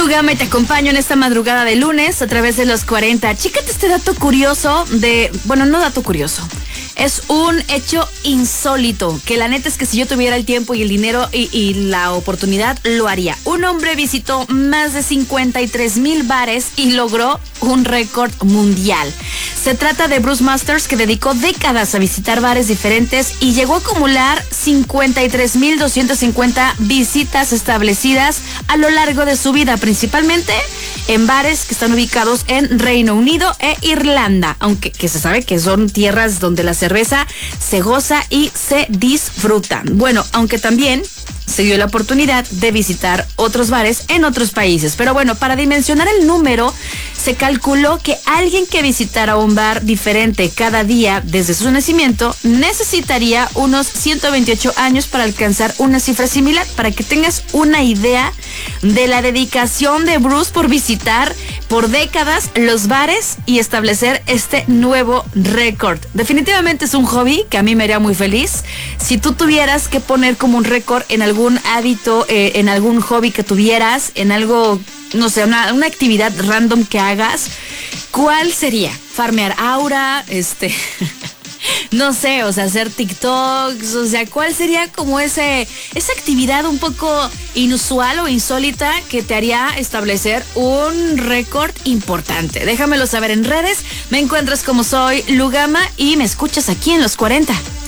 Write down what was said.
Lugama y te acompaño en esta madrugada de lunes a través de los 40. Chécate este dato curioso no dato curioso. Es un hecho insólito, que la neta es que si yo tuviera el tiempo y el dinero y la oportunidad, lo haría. Un hombre visitó más de 53,000 bares y logró un récord mundial. Se trata de Bruce Masters, que dedicó décadas a visitar bares diferentes y llegó a acumular 53,250 visitas establecidas a lo largo de su vida, principalmente en bares que están ubicados en Reino Unido e Irlanda, aunque que se sabe que son tierras donde la cerveza se goza y se disfruta. Bueno, aunque también se dio la oportunidad de visitar otros bares en otros países. Pero bueno, para dimensionar el número, se calculó que alguien que visitara un bar diferente cada día desde su nacimiento necesitaría unos 128 años para alcanzar una cifra similar, para que tengas una idea de la dedicación de Bruce por visitar por décadas los bares y establecer este nuevo récord. Definitivamente es un hobby que a mí me haría muy feliz. Si tú tuvieras que poner como un récord en algún hábito, en algún hobby que tuvieras, en algo, no sé, una actividad random que hagas, ¿cuál sería? Farmear aura, no sé, o sea, hacer TikToks, o sea, ¿cuál sería como esa actividad un poco inusual o insólita que te haría establecer un récord importante? Déjamelo saber en redes. Me encuentras como soy Lugama y me escuchas aquí en los 40.